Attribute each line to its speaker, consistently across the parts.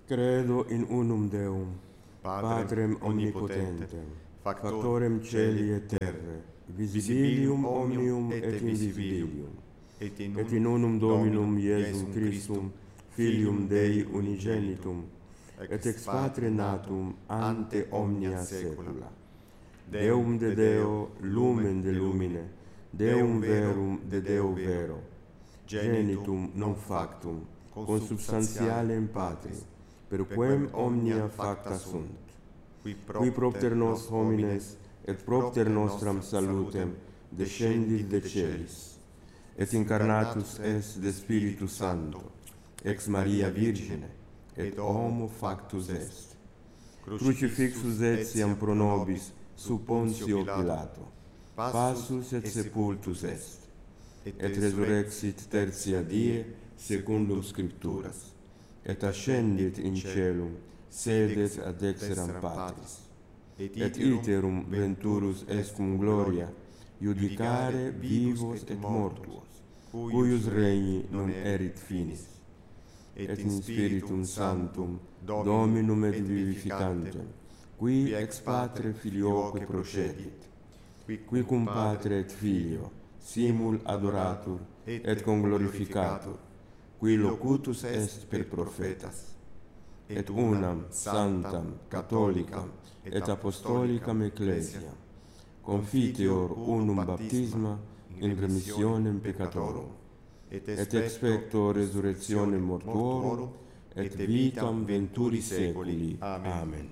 Speaker 1: Credo in unum Deum, Patrem omnipotentem, factorem celi et terrae, visibilium omnium et invisibilium, et in unum Dominum Iesum Christum, Filium Dei unigenitum, et ex Patre natum ante omnia saecula. Deum de Deo, lumen de lumine, Deum verum de Deo vero, genitum non factum, consubstantialem Patri, per quem omnia facta sunt, qui propter nos homines et propter nostram salutem descendit de celis, et incarnatus est de Spiritus Sancto, ex Maria Virgine, et homo factus est. Crucifixus etiam pro nobis sub Pontio Pilato, passus et sepultus est, et resurrexit tertia die secundum Scripturas, et ascendit in caelum, sedet ad dexteram Patris, et iterum venturus est cum gloria, judicare vivos et mortuos, cuius regni non erit finis, et in Spiritum Sanctum, Dominum et vivificantem, qui ex Patre Filioque procedit, qui cum Patre et Filio simul adoratur et conglorificatur, qui locutus est per prophetas, et unam sanctam catholicam et apostolicam ecclesiam, confiteor unum baptisma in remissionem peccatorum, et expecto resurrectionem mortuorum et vitam venturi seculi. Amen.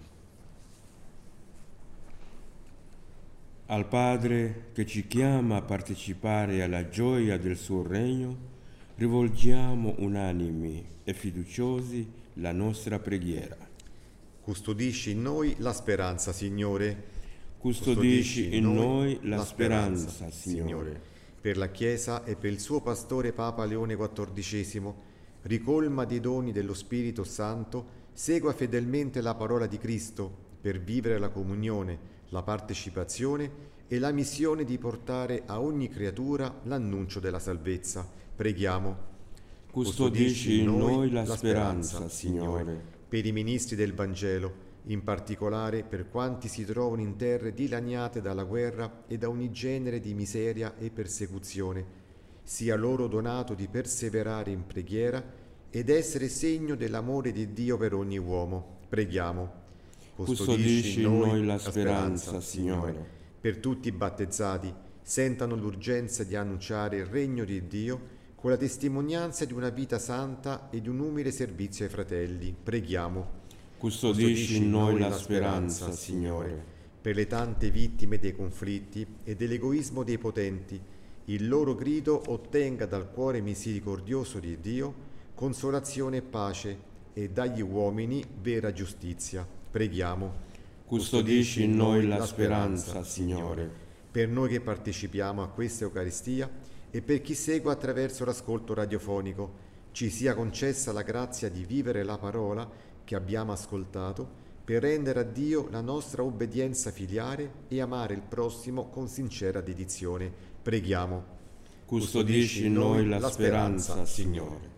Speaker 1: Al Padre che ci chiama a partecipare alla gioia del suo regno, rivolgiamo unanimi e fiduciosi la nostra preghiera.
Speaker 2: Custodisci in noi la speranza, Signore.
Speaker 1: Custodisci in noi la speranza, Signore.
Speaker 2: Per la Chiesa e per il suo pastore Papa Leone XIV, ricolma dei doni dello Spirito Santo, segua fedelmente la parola di Cristo per vivere la comunione, la partecipazione e la missione di portare a ogni creatura l'annuncio della salvezza. Preghiamo.
Speaker 1: Custodisci in noi la speranza, Signore.
Speaker 2: Per i ministri del Vangelo, in particolare per quanti si trovano in terre dilaniate dalla guerra e da ogni genere di miseria e persecuzione, sia loro donato di perseverare in preghiera ed essere segno dell'amore di Dio per ogni uomo. Preghiamo.
Speaker 1: Custodisci in noi la speranza, Signore.
Speaker 2: Per tutti i battezzati, sentano l'urgenza di annunciare il regno di Dio con la testimonianza di una vita santa e di un umile servizio ai fratelli. Preghiamo.
Speaker 1: Custodisci in noi la speranza, Signore.
Speaker 2: Per le tante vittime dei conflitti e dell'egoismo dei potenti, il loro grido ottenga dal cuore misericordioso di Dio consolazione e pace e dagli uomini vera giustizia. Preghiamo.
Speaker 1: Custodisci in noi la speranza, Signore.
Speaker 2: Per noi che partecipiamo a questa Eucaristia e per chi segue attraverso l'ascolto radiofonico, ci sia concessa la grazia di vivere la parola che abbiamo ascoltato per rendere a Dio la nostra obbedienza filiale e amare il prossimo con sincera dedizione. Preghiamo.
Speaker 1: Custodisci in noi la speranza, Signore.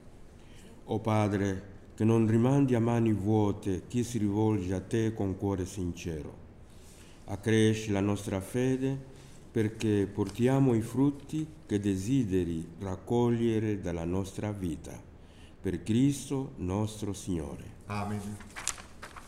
Speaker 1: O Padre, che non rimandi a mani vuote chi si rivolge a Te con cuore sincero. Accresci la nostra fede perché portiamo i frutti che desideri raccogliere dalla nostra vita. Per Cristo nostro Signore.
Speaker 2: Amen.